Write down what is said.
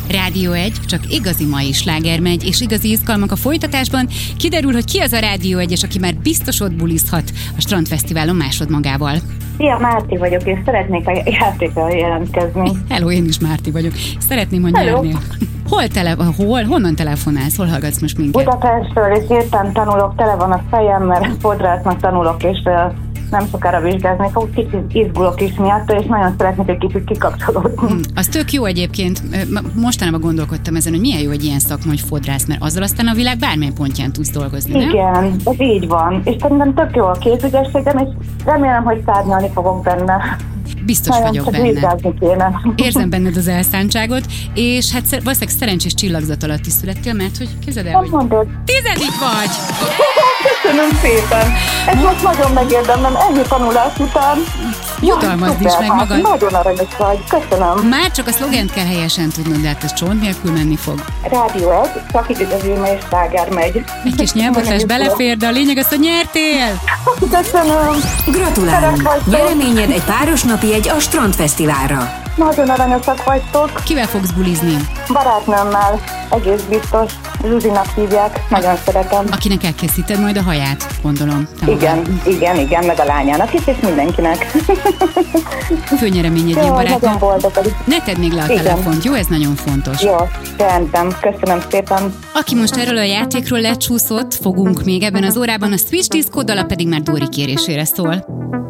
Rádió 1, csak igazi mai sláger megy, és igazi izgalmak a folytatásban. Kiderül, hogy ki az a Rádió 1-es, aki már biztos ott bulizhat a Strandfesztiválon másodmagával. Szia, Márti vagyok, és szeretnék a játékra jelentkezni. Hello, én is Márti vagyok. Szeretném, hogy nyernél. Honnan telefonálsz? Hol hallgatsz most minket? Budapestről, és éppen tanulok, tele van a fejem, mert fodrásznak tanulok, és nem sokára vizsgázni fog, kicsit izgulok is miatt, és nagyon szeretnék egy kicsit kikapcsolódni. Az tök jó egyébként. Mostanában gondolkodtam ezen, hogy milyen jó egy ilyen szakma, hogy fodrász, mert azzal aztán a világ bármilyen pontján tudsz dolgozni, nem? Igen, ez így van. És szerintem tök jó a kézügyességem, és remélem, hogy szárnyalni fogok benne. Biztos vagyok benne. Kéne. Érzem benned az elszántságot, és hát valószínűleg szerencsés csillagzat alatt is születtél, mert hogy képzeld el, hogy 10. vagy! Köszönöm szépen! Ez most nagyon megérdemlem, ennyi tanulás után. Jutalmazd is meg magad. Nagyon aranyos vagy, köszönöm. Már csak a szlogent kell helyesen tudnod, de hát ez csont nélkül menni fog. Rádió 1, csak így az űrme és sláger megy. Egy kis nyelvbotlás belefér, de a lényeg az, hogy nyertél! Köszönöm! Gratulálunk! Nyereményed egy páros napi jegy a Strandfesztiválra. Nagyon aranyosak vagytok. Kivel fogsz bulizni? Barátnőmmel, egész biztos. Zsuzsinak hívják, nagyon szeretem. Akinek elkészíted majd a haját, gondolom. Igen, meg a lányának is, és mindenkinek. Főnyeremény egy ilyen barátnő. Ne tedd még le a telefont, jó? Ez nagyon fontos. Jó, rendben, köszönöm szépen. Aki most erről a játékról lecsúszott, fogunk még ebben az órában, a Switch Disco dala pedig már Dóri kérésére szól.